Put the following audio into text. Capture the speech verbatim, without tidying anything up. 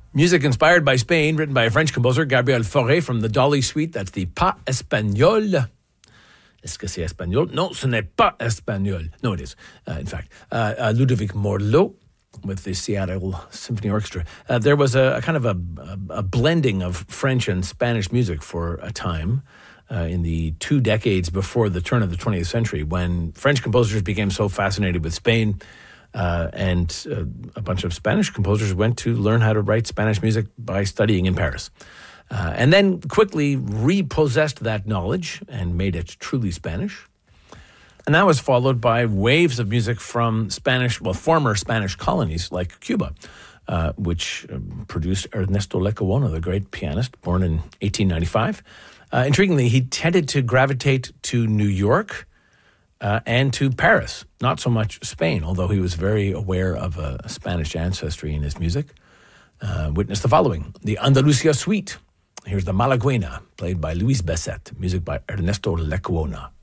Music inspired by Spain, written by a French composer, Gabriel Fauré, from the Dolly Suite. That's the Pas Espagnol. Est-ce que c'est espagnol? Non, ce n'est pas espagnol. No, it is, uh, in fact. Uh, uh, Ludovic Morlot with the Seattle Symphony Orchestra. Uh, there was a, a kind of a, a, a blending of French and Spanish music for a time uh, in the two decades before the turn of the twentieth century, when French composers became so fascinated with Spain. Uh, and uh, a bunch of Spanish composers went to learn how to write Spanish music by studying in Paris. Uh, and then quickly repossessed that knowledge and made it truly Spanish. And that was followed by waves of music from Spanish, well, former Spanish colonies like Cuba, uh, which um, produced Ernesto Lecuona, the great pianist, born in eighteen ninety-five. Uh, intriguingly, he tended to gravitate to New York, Uh, and to Paris, not so much Spain, although he was very aware of a, a Spanish ancestry in his music. Uh, witness the following: the Andalusia Suite. Here's the Malaguena, played by Luis Besset, music by Ernesto Lecuona.